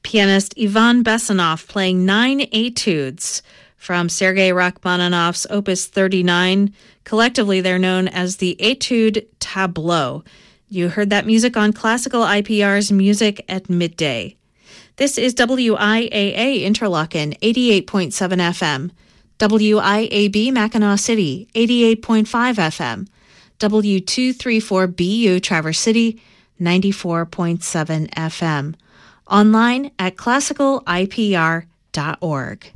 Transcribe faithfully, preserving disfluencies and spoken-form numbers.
Pianist Ivan Besanov playing nine etudes from Sergei Rachmaninoff's Opus thirty-nine. Collectively, they're known as the Etude Tableau. You heard that music on Classical I P R's Music at Midday. This is W I A A Interlaken, eighty-eight point seven F M. W I A B Mackinac City, eighty-eight point five F M. W two thirty-four B U Traverse City, ninety-four point seven F M. Online at classical I P R dot org.